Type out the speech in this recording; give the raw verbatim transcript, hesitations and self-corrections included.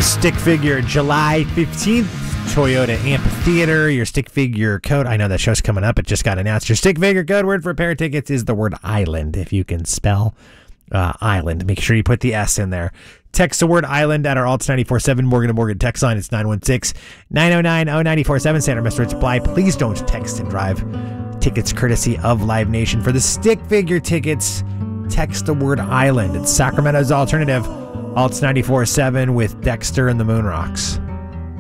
Stick Figure, July fifteenth, Toyota Amphitheater. Your Stick Figure code, I know that show's coming up, it just got announced. Your Stick Figure code word for a pair of tickets is the word island. If you can spell uh, island, make sure you put the S in there. Text the word island at our Alts nine four seven Morgan and Morgan text line. It's nine one six, nine oh nine, oh nine four seven. Standard message reply. Please don't text and drive. Tickets courtesy of Live Nation. For the Stick Figure tickets, text the word island. It's Sacramento's alternative. Alts nine four seven with Dexter and the Moonrocks.